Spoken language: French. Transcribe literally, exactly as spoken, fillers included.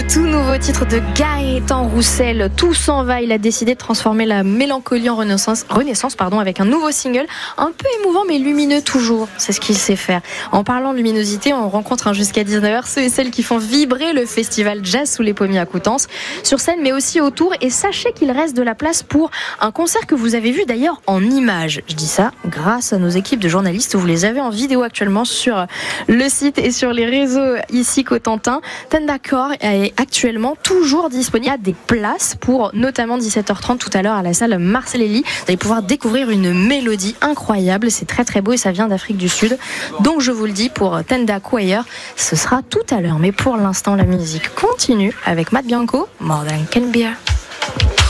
tout nouveau titre de Gaëtan Roussel, Tout s'en va. Il a décidé de transformer la mélancolie en renaissance, renaissance pardon, avec un nouveau single, un peu émouvant mais lumineux toujours. C'est ce qu'il sait faire. En parlant de luminosité, on rencontre hein, jusqu'à dix-neuf heures ceux et celles qui font vibrer le festival Jazz sous les pommiers à Coutances, sur scène mais aussi autour. Et sachez qu'il reste de la place pour un concert que vous avez vu d'ailleurs en images. Je dis ça grâce à nos équipes de journalistes. Vous les avez en vidéo actuellement sur le site et sur les réseaux ici Cotentin. Tendacor est actuellement toujours disponible. Il y a des places pour notamment dix-sept heures trente tout à l'heure à la salle Marcellelli. Vous allez pouvoir découvrir une mélodie incroyable. C'est très très beau et ça vient d'Afrique du Sud. Donc je vous le dis, pour Tenda Choir, ce sera tout à l'heure. Mais pour l'instant, la musique continue avec Matt Bianco, More Than Can Beer.